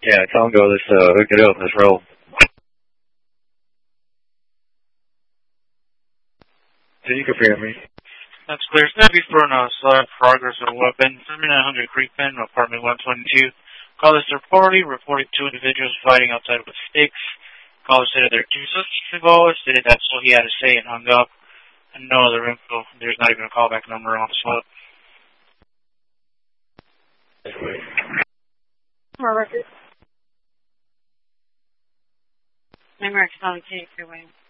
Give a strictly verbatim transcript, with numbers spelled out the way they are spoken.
Yeah, tell him go. Let's uh, hook it up. Let's roll. So you can hear me. That's clear. It's going to be for an assault progress of a weapon. thirty-nine hundred Creekpen, apartment one twenty-two. Caller reported, reported two individuals fighting outside with sticks. Caller stated there are two suspects involved, stated that's all he had to say and hung up. And no other info. There's not even a callback number on the spot. More records. Number X on K freeway.